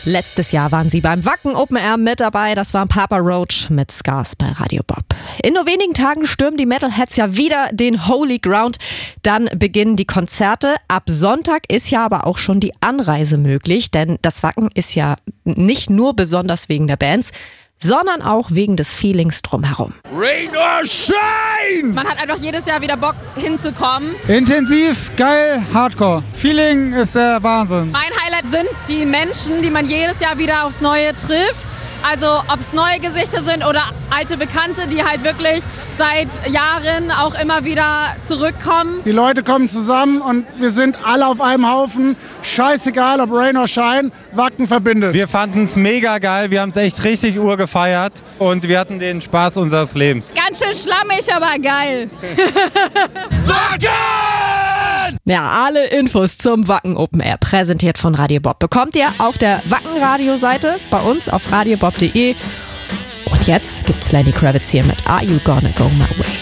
Letztes Jahr waren sie beim Wacken Open Air mit dabei. Das war Papa Roach mit Scars bei Radio Bob. In nur wenigen Tagen stürmen die Metalheads ja wieder den Holy Ground. Dann beginnen die Konzerte. Ab Sonntag ist ja aber auch schon die Anreise möglich, denn das Wacken ist ja nicht nur besonders wegen der Bands, sondern auch wegen des Feelings drumherum. Rain or shine! Man hat einfach jedes Jahr wieder Bock hinzukommen. Intensiv, geil, Hardcore. Feeling ist der Wahnsinn. Mein Highlight sind die Menschen, die man jedes Jahr wieder aufs Neue trifft. Also ob es neue Gesichter sind oder alte Bekannte, die halt wirklich seit Jahren auch immer wieder zurückkommen. Die Leute kommen zusammen und wir sind alle auf einem Haufen. Scheißegal, ob Rain or Shine, Wacken verbindet. Wir fanden es mega geil, wir haben es echt richtig urgefeiert und wir hatten den Spaß unseres Lebens. Ganz schön schlammig, aber geil. Wacken! Ja, alle Infos zum Wacken Open Air, präsentiert von Radio Bob, bekommt ihr auf der Wacken-Radio-Seite bei uns auf radiobob.de. Und jetzt gibt's Lenny Kravitz hier mit Are You Gonna Go My Way?